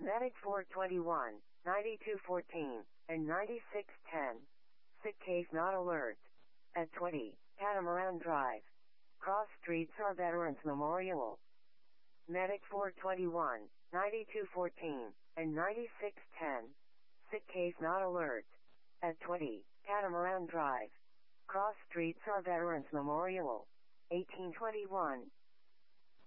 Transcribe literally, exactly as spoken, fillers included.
Medic four twenty-one, ninety-two fourteen, and ninety-six ten. Sick case not alert. At twenty, Catamaran Drive. Cross streets are Veterans Memorial. Medic four twenty-one, ninety-two fourteen, and ninety-six ten. Sick case not alert. At twenty, Catamaran Drive. Cross streets are Veterans Memorial. eighteen twenty-one,